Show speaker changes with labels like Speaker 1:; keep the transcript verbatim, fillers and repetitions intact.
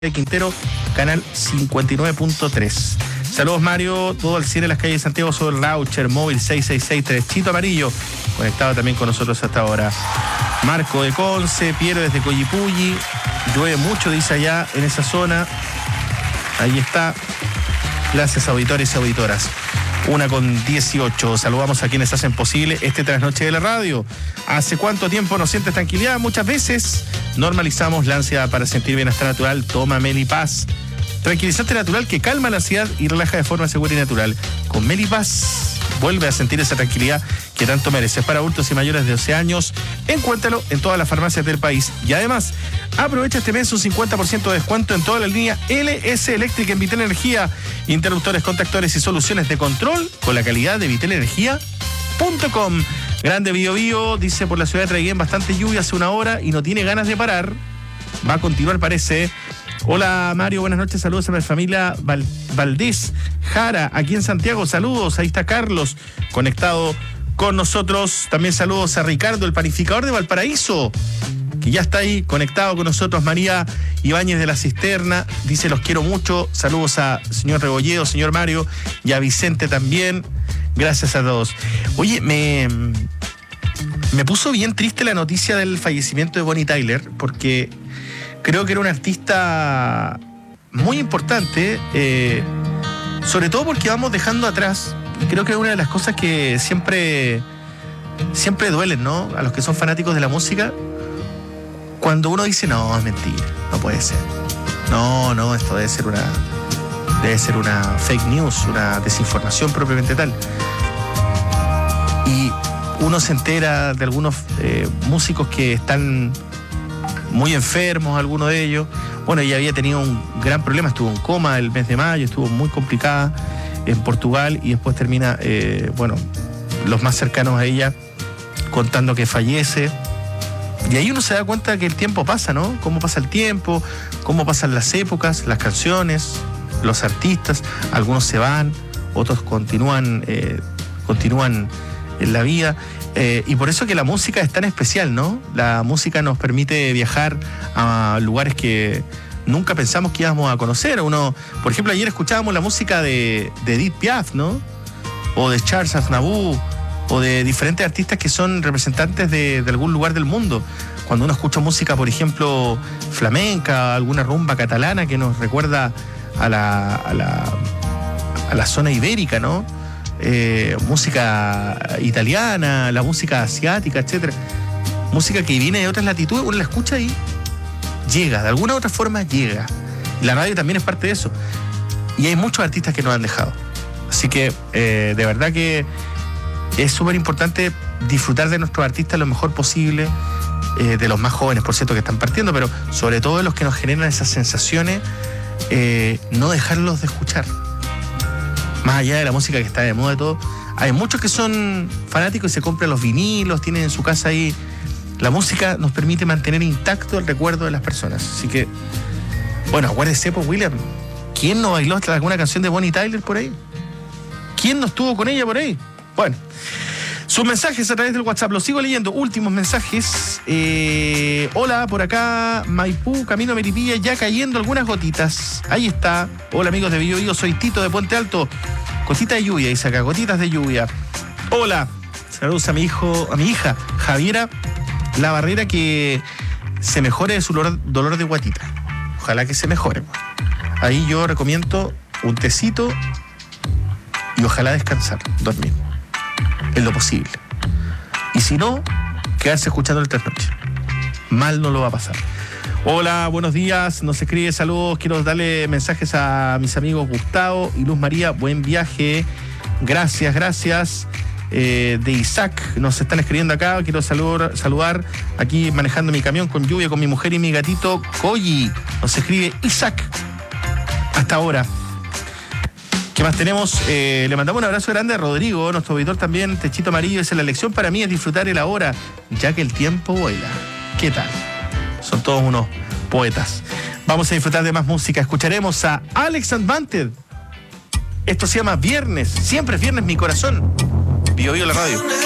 Speaker 1: Quintero, canal cincuenta y nueve punto tres. Saludos, Mario, todo al cien en las calles de Santiago sobre el Raucher, móvil seis seis seis, Trechito Amarillo, conectado también con nosotros hasta ahora. Marco de Conce, Piero desde Coyipulli, llueve mucho, dice allá en esa zona. Ahí está. Gracias, auditores y auditoras. Una con dieciocho. Saludamos a quienes hacen posible este trasnoche de la radio. ¿Hace cuánto tiempo no sientes tranquilidad? Muchas veces normalizamos la ansiedad para sentir bienestar natural. Toma Melipaz, tranquilizante natural que calma la ansiedad y relaja de forma segura y natural. Con Melipaz vuelve a sentir esa tranquilidad que tanto mereces. Para adultos y mayores de doce años, encuéntralo en todas las farmacias del país. Y además, aprovecha este mes un cincuenta por ciento de descuento en toda la línea L S Electric en Vitel Energía. Interruptores, contactores y soluciones de control con la calidad de vitel energía punto com. Grande Bio Bio, dice por la ciudad de Traiguén, bastante lluvia hace una hora y no tiene ganas de parar. Va a continuar, parece. Hola, Mario, buenas noches, saludos a mi familia Val- Valdés Jara, aquí en Santiago, saludos. Ahí está Carlos, conectado con nosotros. También saludos a Ricardo, el panificador de Valparaíso, que ya está ahí conectado con nosotros. María Ibáñez de la Cisterna dice: los quiero mucho. Saludos a señor Rebolledo, señor Mario, y a Vicente también. Gracias a todos. Oye, me, me puso bien triste la noticia del fallecimiento de Bonnie Tyler, porque creo que era una artista muy importante, eh, sobre todo porque vamos dejando atrás, y creo que es una de las cosas que siempre, siempre duelen, ¿no? A los que son fanáticos de la música, cuando uno dice, no, es mentira, no puede ser. No, no, esto debe ser una, debe ser una fake news, una desinformación propiamente tal. Y uno se entera de algunos eh, músicos que están muy enfermos, algunos de ellos. Bueno, ella había tenido un gran problema, estuvo en coma el mes de mayo, estuvo muy complicada en Portugal y después termina, eh, bueno, los más cercanos a ella contando que fallece. Y ahí uno se da cuenta que el tiempo pasa, ¿no? Cómo pasa el tiempo, cómo pasan las épocas, las canciones, los artistas. Algunos se van, otros continúan, eh, continúan en la vida. Eh, y por eso que la música es tan especial, ¿no? La música nos permite viajar a lugares que nunca pensamos que íbamos a conocer. Uno, por ejemplo, ayer escuchábamos la música de, de Edith Piaf, ¿no? O de Charles Aznavour, o de diferentes artistas que son representantes de, de algún lugar del mundo. Cuando uno escucha música, por ejemplo, flamenca, alguna rumba catalana que nos recuerda a la, a la, a la zona ibérica, ¿no? Eh, música italiana, la música asiática, etcétera. Música que viene de otras latitudes, uno la escucha y llega, de alguna u otra forma llega. La radio también es parte de eso. Y hay muchos artistas que nos han dejado. Así que, eh, de verdad que es súper importante disfrutar de nuestros artistas lo mejor posible, eh, de los más jóvenes, por cierto, que están partiendo, pero sobre todo de los que nos generan esas sensaciones, eh, no dejarlos de escuchar. Más allá de la música que está de moda y todo, hay muchos que son fanáticos y se compran los vinilos, tienen en su casa ahí. La música nos permite mantener intacto el recuerdo de las personas. Así que, bueno, acuérdese, pues, William, ¿quién no bailó hasta alguna canción de Bonnie Tyler por ahí? ¿Quién no estuvo con ella por ahí? Bueno, sus mensajes a través del WhatsApp, los sigo leyendo. Últimos mensajes. Eh, hola, por acá, Maipú, camino a Melipilla, ya cayendo algunas gotitas. Ahí está. Hola, amigos de Bio Bio, soy Tito de Puente Alto. Gotita de lluvia, dice acá, gotitas de lluvia. Hola, saludos a mi hijo, a mi hija, Javiera La Barrera, que se mejore de su dolor, dolor de guatita. Ojalá que se mejore. Ahí yo recomiendo un tecito y ojalá descansar, dormir, en lo posible. Y si no, quedarse escuchando el trasnoche. Mal no lo va a pasar. Hola, buenos días, nos escribe, saludos, quiero darle mensajes a mis amigos Gustavo y Luz María, buen viaje, gracias, gracias. Eh, de Isaac, nos están escribiendo acá, quiero saludar, saludar aquí manejando mi camión con lluvia con mi mujer y mi gatito Koji, nos escribe Isaac. Hasta ahora. ¿Qué más tenemos? Eh, le mandamos un abrazo grande a Rodrigo, nuestro auditor también, Techito Amarillo, dice: la lección para mí es disfrutar el ahora, ya que el tiempo vuela. ¿Qué tal? Son todos unos poetas. Vamos a disfrutar de más música. Escucharemos a Alex Advanted. Esto se llama Viernes. Siempre es viernes mi corazón. Bio Bio la radio.